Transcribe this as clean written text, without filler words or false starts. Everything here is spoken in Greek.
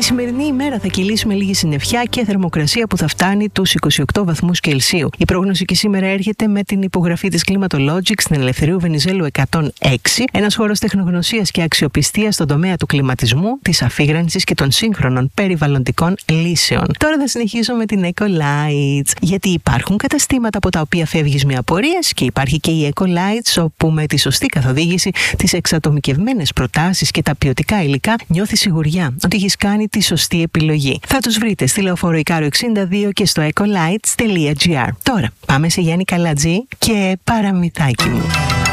Η σημερινή ημέρα θα κυλήσει με λίγη συννεφιά και θερμοκρασία που θα φτάνει τους 28 βαθμούς Κελσίου. Η πρόγνωση και σήμερα έρχεται με την υπογραφή της Climatologic στην Ελευθερίου Βενιζέλου 106, ένας χώρος τεχνογνωσίας και αξιοπιστίας στον τομέα του κλιματισμού, της αφήγρανσης και των σύγχρονων περιβαλλοντικών λύσεων. Τώρα θα συνεχίσω με την Ecolights, γιατί υπάρχουν καταστήματα από τα οποία φεύγεις με απορίες και υπάρχει και η Ecolights, όπου με τη σωστή καθοδήγηση, τις εξατομικευμένες προτάσεις και τα ποιοτικά υλικά νιώθεις σιγουριά ότι έχεις κάνει τη σωστή επιλογή. Θα τους βρείτε στη Λεωφόρο Ικάρου 62 και στο ecolights.gr. Τώρα πάμε σε Γιάννη Καλατζή και παραμυθάκι μου.